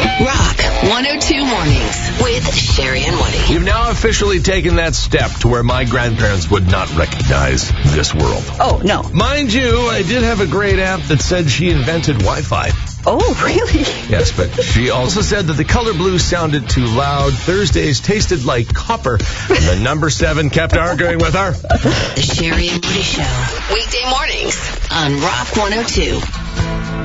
Rock 102 Mornings with Sherry and Woody. You've now officially taken that step to where my grandparents would not recognize this world. Oh, no. Mind you, I did have a great aunt that said she invented Wi-Fi. Oh, really? Yes, but she also said that the color blue sounded too loud, Thursdays tasted like copper, and the number 7 kept arguing with her. The Sherry and Woody Show. Weekday mornings on Rock 102.